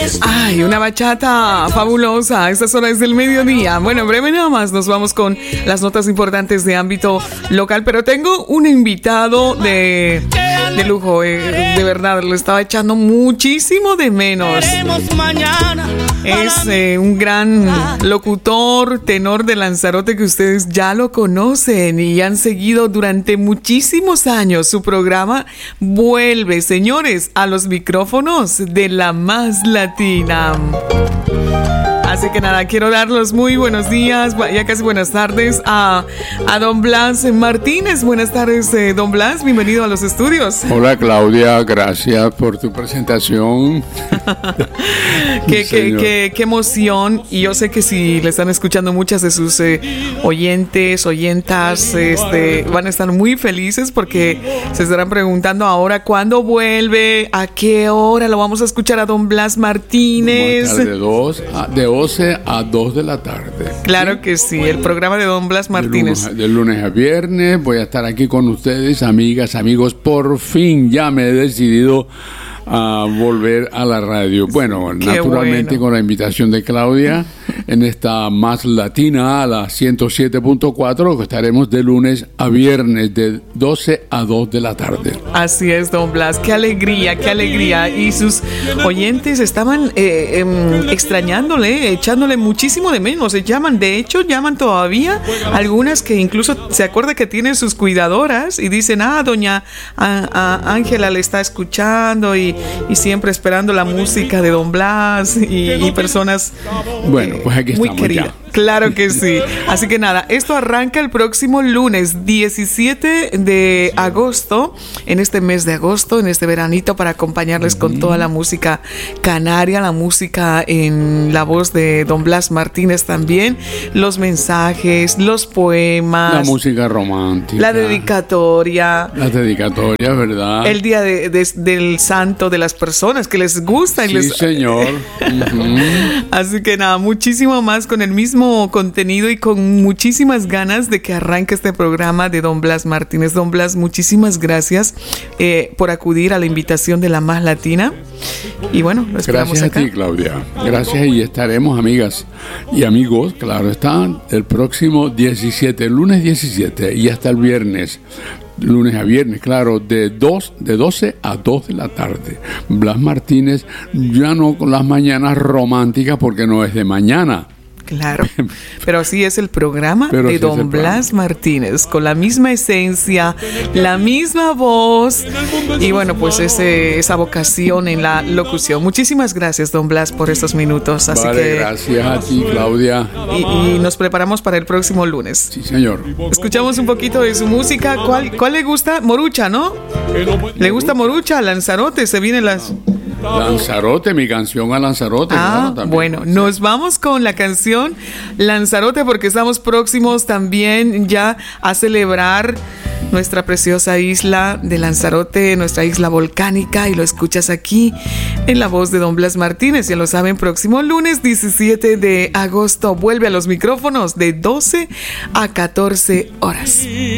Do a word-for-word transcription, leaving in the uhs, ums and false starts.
Ay, una bachata fabulosa a estas horas del mediodía. Bueno, en breve nada más nos vamos con las notas importantes de ámbito local, pero tengo un invitado de, de lujo, eh, de verdad, lo estaba echando muchísimo de menos. Es eh, un gran locutor, tenor de Lanzarote que ustedes ya lo conocen y han seguido durante muchísimos años. Su programa vuelve, señores, a los micrófonos de La Más Latina. Así que nada, quiero dar los muy buenos días, ya casi buenas tardes a, a don Blas Martínez. Buenas tardes, eh, don Blas, bienvenido a los estudios. Hola Claudia, gracias por tu presentación. qué, qué, qué, qué emoción, y yo sé que si le están escuchando muchas de sus eh, oyentes, oyentas, este, van a estar muy felices porque se estarán preguntando ahora cuándo vuelve, a qué hora lo vamos a escuchar a don Blas Martínez. De dos a, de doce a dos de la tarde. Claro ¿sí? que sí, el programa de don Blas Martínez. De lunes, de lunes a viernes voy a estar aquí con ustedes, amigas, amigos. Por fin ya me he decidido a volver a la radio. Bueno, Qué naturalmente bueno. Con la invitación de Claudia en esta Más Latina a la ciento siete punto cuatro, que estaremos de lunes a viernes de doce a dos de la tarde. Así es, don Blas, qué alegría, qué alegría. Y sus oyentes estaban eh, eh, extrañándole, echándole muchísimo de menos. Se llaman, de hecho, llaman todavía algunas que incluso se acuerda que tienen sus cuidadoras y dicen, ah, doña Ángela le está escuchando y y siempre esperando la música de don Blas y, y personas bueno, pues aquí muy estamos queridas. Ya. Claro que sí. Así que nada, esto arranca el próximo lunes diecisiete de agosto, en este mes de agosto, en este veranito, para acompañarles uh-huh. con toda la música canaria, la música en la voz de don Blas Martínez también, los mensajes, los poemas, la música romántica, la dedicatoria, la dedicatoria, ¿verdad? El día de, de, del santo de las personas que les gusta. Y sí, les... señor. Uh-huh. Así que nada, muchísimo más con el mismo contenido y con muchísimas ganas de que arranque este programa de don Blas Martínez. Don Blas, muchísimas gracias eh, por acudir a la invitación de La Más Latina. Y bueno, lo esperamos gracias acá. a ti, Claudia. Gracias, y estaremos, amigas y amigos, claro, están el próximo diecisiete, lunes diecisiete, y hasta el viernes. Lunes a viernes, claro, de dos, de doce a dos de la tarde. Blas Martínez, ya no con las mañanas románticas porque no es de mañana. Claro, pero sí es el programa pero de sí don Blas Martínez, con la misma esencia, la misma voz y bueno, pues ese, esa vocación en la locución. Muchísimas gracias, don Blas, por estos minutos. Así vale, que gracias a ti, Claudia. Y, y nos preparamos para el próximo lunes. Sí, señor. Escuchamos un poquito de su música. ¿Cuál, cuál le gusta? Morucha, ¿no? ¿Le gusta Morucha? Lanzarote, se vienen las... Lanzarote, mi canción a Lanzarote. Ah, claro, bueno, sí. Nos vamos con la canción Lanzarote porque estamos próximos también ya a celebrar nuestra preciosa isla de Lanzarote, nuestra isla volcánica, y lo escuchas aquí en la voz de don Blas Martínez. Ya lo saben, próximo lunes diecisiete de agosto vuelve a los micrófonos de doce a catorce horas.